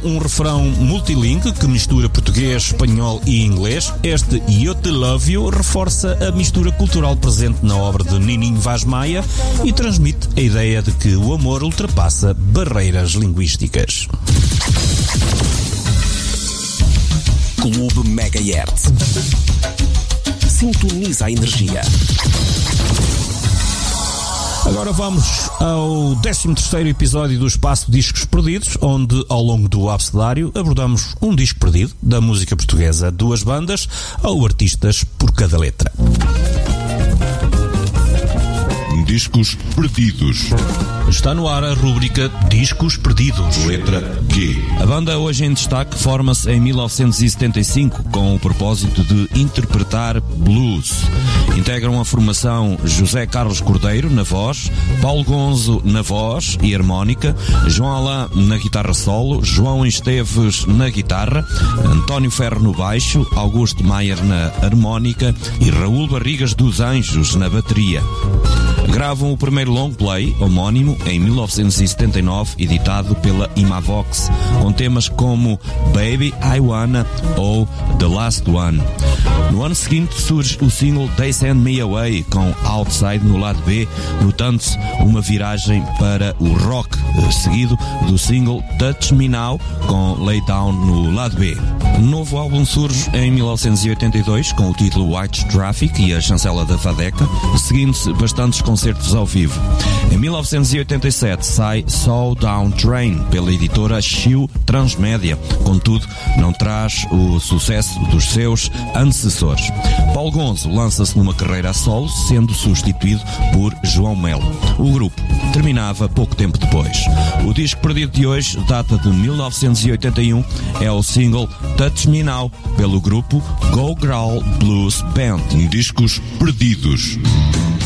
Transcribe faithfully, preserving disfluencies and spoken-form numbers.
um refrão multilingue que mistura português, espanhol e inglês, este Eu Te Love You reforça a mistura cultural presente na obra de Nininho Vaz Maia e transmite a ideia de que o amor ultrapassa barreiras linguísticas. Clube Megahertz. Sintoniza a energia. Agora vamos ao décimo terceiro episódio do Espaço Discos Perdidos, onde ao longo do abecedário abordamos um disco perdido da música portuguesa, duas bandas ou artistas por cada letra. Discos Perdidos. Está no ar a rúbrica Discos Perdidos. Letra G. A banda hoje em destaque forma-se em mil novecentos e setenta e cinco com o propósito de interpretar blues. Integram a formação José Carlos Cordeiro na voz, Paulo Gonzo na voz e harmónica, João Alain na guitarra solo, João Esteves na guitarra, António Ferro no baixo, Augusto Maier na harmónica e Raul Barrigas dos Anjos na bateria. Gravam o primeiro long play, homónimo, em mil novecentos e setenta e nove, editado pela Imavox, com temas como Baby, I Wanna ou The Last One. No ano seguinte surge o single They Send Me Away, com Outside no lado B, notando-se uma viragem para o rock, seguido do single Touch Me Now, com Lay Down no lado B. Um novo álbum surge em mil novecentos e oitenta e dois, com o título White Traffic e a chancela da Fadeca, seguindo-se bastantes concertos ao vivo. Em mil novecentos e oitenta e sete sai Soul Down Train pela editora Chiu Transmédia, contudo não traz o sucesso dos seus antecessores. Paulo Gonzo lança-se numa carreira a solo, sendo substituído por João Melo. O grupo terminava pouco tempo depois. O disco perdido de hoje data de mil novecentos e oitenta e um, é o single Touch Me Now pelo grupo Go Growl Blues Band. Discos Perdidos.